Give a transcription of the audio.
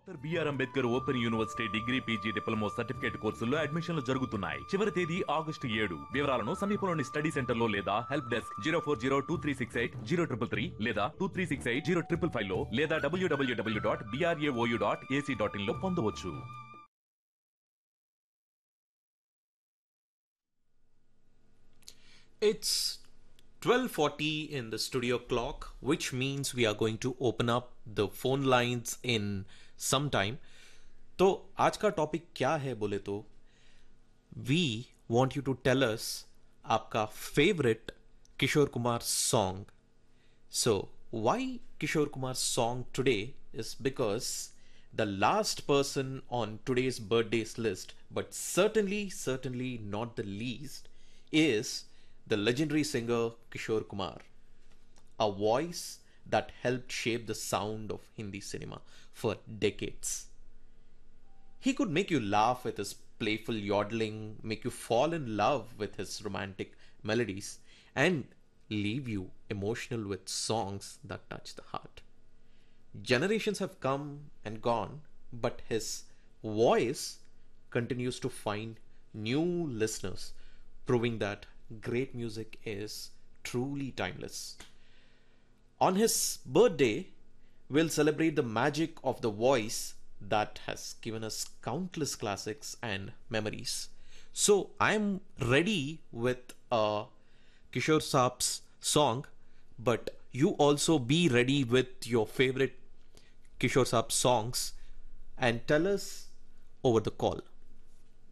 Doctor BR Ambedkar open university degree PG diploma certificate కోర్సుల్లో అడ్మిషన్లు జరుగుతున్నాయి. చివరి తేదీ August 7. వివరాలను సమీపంలోని స్టడీ సెంటర్ లో లేదా హెల్ప్ డెస్క్ 04023680333 లేదా 23680555 లో లేదా www.brao.ac.in లో పొందవచ్చు. It's 12:40 in the studio clock, which means we are going to open up the phone lines in some time. तो आज का टॉपिक क्या है बोले तो we want you to tell us आपका favorite Kishore Kumar song. So why Kishore Kumar song today is because the last person on today's birthdays list, but certainly not the least, is the legendary singer Kishore Kumar, a voice that helped shape the sound of Hindi cinema for decades. He could make you laugh with his playful yodeling, make you fall in love with his romantic melodies, and leave you emotional with songs that touch the heart. Generations have come and gone, but his voice continues to find new listeners, proving that great music is truly timeless. On his birthday, we'll celebrate the magic of the voice that has given us countless classics and memories. So I'm ready with a Kishore Saab's song, but you also be ready with your favorite Kishore Saab songs and tell us over the call.